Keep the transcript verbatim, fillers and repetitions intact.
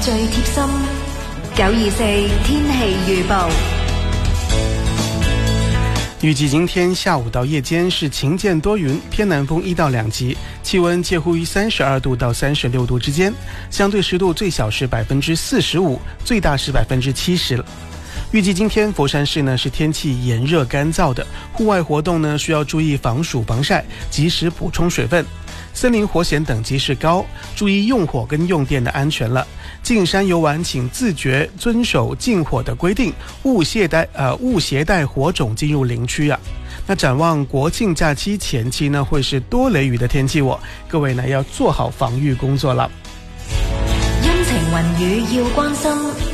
最貼心。九二四天氣預報。 預計今天下午到夜間是晴間多雲，偏南風一到兩級，氣溫介乎於三十二度到三十六度之間，相對濕度最小是百分之四十五，最大是百分之七十了。預計今天佛山市呢是天氣炎熱乾燥的，戶外活動呢需要注意防暑防曬，及時補充水分。森林火險等級是高，注意用火跟用電的安全了。進山遊玩請自覺遵守禁火的規定，勿攜帶呃勿攜帶火種進入林區啊。那展望國慶假期前期呢會是多雷雨的天氣哦，各位呢要做好防禦工作了。 陰晴雲雨要關心，